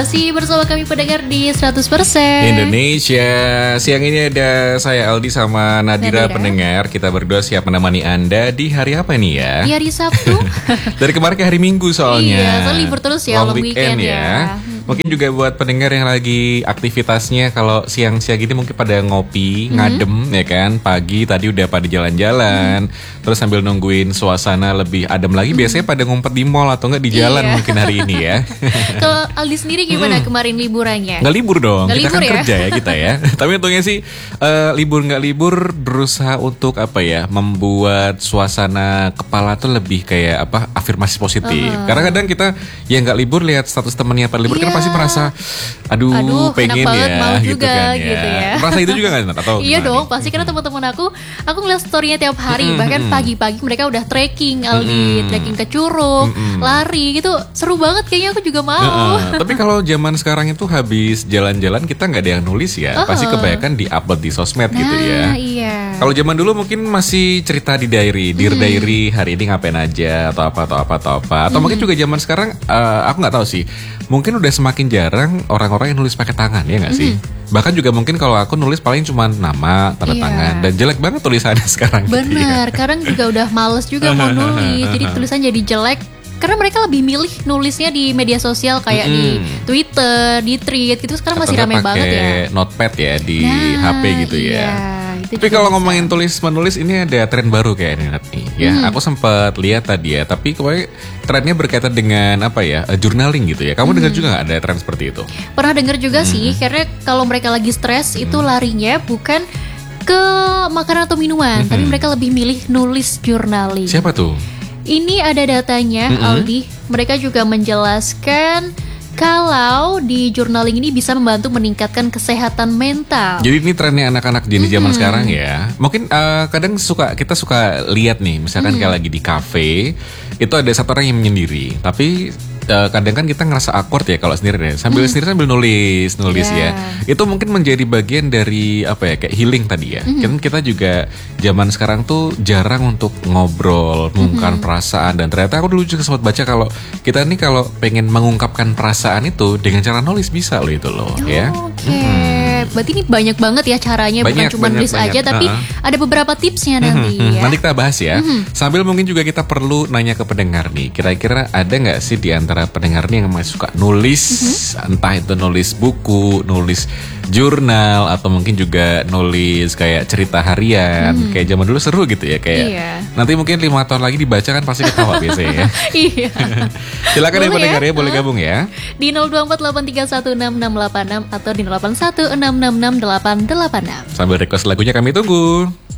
Masih bersama kami pendengar di 100% Indonesia. Siang ini ada saya Aldi sama Nadira pendengar. Kita berdua siap menemani Anda di hari apa nih ya? Di hari Sabtu. Dari kemarin ke hari Minggu soalnya. Iya, soalnya libur terus ya, long weekend ya. Mungkin juga buat pendengar yang lagi aktivitasnya kalau siang-siang gini mungkin pada ngopi, ngadem ya kan. Pagi tadi udah pada jalan-jalan, terus sambil nungguin suasana lebih adem lagi. Biasanya pada ngumpet di mall atau enggak di jalan mungkin hari ini ya. Kalau Aldi sendiri gimana kemarin liburannya? Nggak libur dong, nggak kita libur kan ya? kerja ya kita ya. Tapi untungnya sih libur nggak libur berusaha untuk apa ya, membuat suasana kepala tuh lebih kayak apa, afirmasi positif. Karena kadang kita yang nggak libur lihat status temennya pada libur kan pasti merasa aduh pengen enak banget, ya mau gitu juga, kan gitu ya. Merasa itu juga nggak atau iya gimana dong, nih? pasti karena teman-teman aku ngeliat storynya tiap hari, bahkan pagi-pagi mereka udah trekking, Aldi, trekking ke Curug, lari gitu, seru banget kayaknya aku juga mau. Tapi kalau zaman sekarang itu habis jalan-jalan kita nggak ada yang nulis ya, pasti kebanyakan di-upload di sosmed gitu ya. Iya. Kalau zaman dulu mungkin masih cerita di diary, dear diary, hari ini ngapain aja atau apa. Atau mungkin juga zaman sekarang aku nggak tahu sih. Mungkin udah semakin jarang orang-orang yang nulis pakai tangan ya nggak sih? Bahkan juga mungkin kalau aku nulis paling cuma nama, tanda tangan, dan jelek banget tulisannya sekarang. Bener, kadang juga udah males juga mau nulis, jadi tulisan jadi jelek. Karena mereka lebih milih nulisnya di media sosial kayak di Twitter, di tweet gitu. Sekarang masih Atau ramai banget ya. notepad ya di HP gitu ya. Iya, Tapi kalau ngomongin tulis-menulis ini ada tren baru kayaknya nih ya. Aku sempat lihat tadi ya, tapi kemarin trennya berkaitan dengan apa ya, journaling gitu ya. Kamu dengar juga nggak ada tren seperti itu? Pernah dengar juga sih, karena kalau mereka lagi stres itu larinya bukan ke makanan atau minuman, tapi mereka lebih milih nulis journaling. Siapa tuh? Ini ada datanya, Aldi. Mereka juga menjelaskan kalau di journaling ini bisa membantu meningkatkan kesehatan mental. Jadi ini trennya anak-anak jenis zaman sekarang ya. Mungkin kadang kita suka lihat nih, misalkan kayak lagi di kafe, itu ada satu orang yang menyendiri. Tapi kadang kan kita ngerasa awkward ya kalau sendiri deh. Sambil nulis ya. Itu mungkin menjadi bagian dari apa ya, kayak healing tadi ya. Kan kita juga zaman sekarang tuh jarang untuk ngobrol, mengungkapkan perasaan, dan ternyata aku dulu juga sempat baca kalau kita nih kalau pengen mengungkapkan perasaan itu dengan cara nulis bisa loh itu loh ya. Berarti ini banyak banget ya caranya, bukan cuma nulis aja, tapi ada beberapa tipsnya nanti ya. Nanti kita bahas ya. Sambil mungkin juga kita perlu nanya ke pendengar nih, kira-kira ada nggak sih di antara pendengar nih yang masih suka nulis, entah itu nulis buku, nulis jurnal, atau mungkin juga nulis kayak cerita harian, kayak zaman dulu seru gitu ya, kayak nanti mungkin 5 tahun lagi dibaca kan pasti ketawa biasanya ya. Iya. Silakan ya pendengar ya, boleh gabung ya. Di 0248316686 atau di 0816666886. Sambil request lagunya kami tunggu.